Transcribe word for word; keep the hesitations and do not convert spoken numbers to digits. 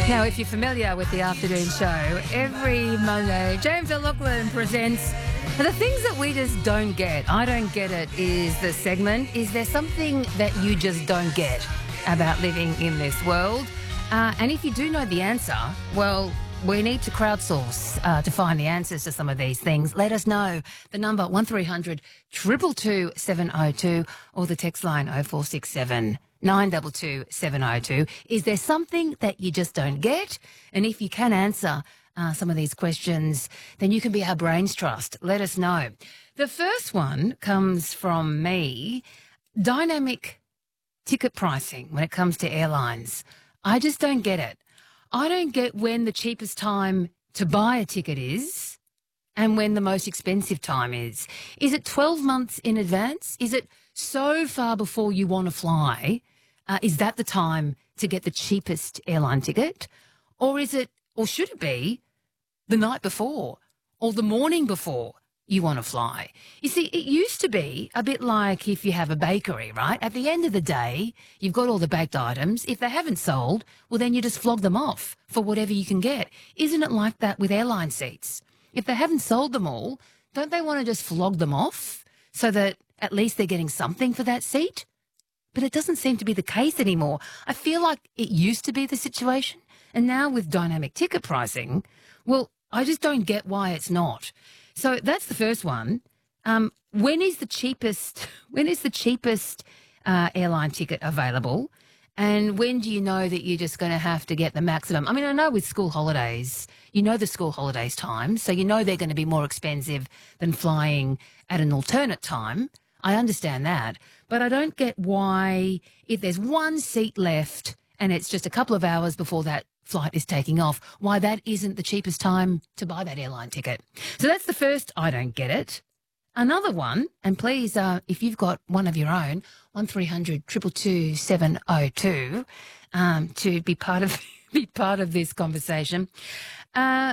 Now, if you're familiar with the afternoon show, every Monday, James O'Loughlin presents the things that we just don't get. I don't get it is the segment. Is there something that you just don't get about living in this world? Uh, and if you do know the answer, well, we need to crowdsource uh, to find the answers to some of these things. Let us know. The number one three hundred two two two seven oh two or the text line oh four six seven nine two two seven oh two. Is there something that you just don't get? And if you can answer uh, some of these questions, then you can be our brains trust. Let us know. The first one comes from me. Dynamic ticket pricing when it comes to airlines. I just don't get it. I don't get when the cheapest time to buy a ticket is and when the most expensive time is. Is it twelve months in advance? Is it so far before you want to fly? Uh, is that the time to get the cheapest airline ticket? Or is it, or should it be, the night before or the morning before you want to fly? You see, it used to be a bit like if you have a bakery, right? At the end of the day, you've got all the baked items. If they haven't sold, well, then you just flog them off for whatever you can get. Isn't it like that with airline seats? If they haven't sold them all, don't they want to just flog them off so that at least they're getting something for that seat? But it doesn't seem to be the case anymore. I feel like it used to be the situation. And now with dynamic ticket pricing, well, I just don't get why it's not. So that's the first one. Um, when is the cheapest? When is the cheapest uh, airline ticket available? And when do you know that you're just going to have to get the maximum? I mean, I know with school holidays, you know the school holidays time, so you know they're going to be more expensive than flying at an alternate time. I understand that, but I don't get why if there's one seat left and it's just a couple of hours before that flight is taking off, why that isn't the cheapest time to buy that airline ticket. So that's the first I don't get it. Another one, and please, uh, if you've got one of your own, one three hundred two two two seven oh two, um, to be part of be part of this conversation. Uh,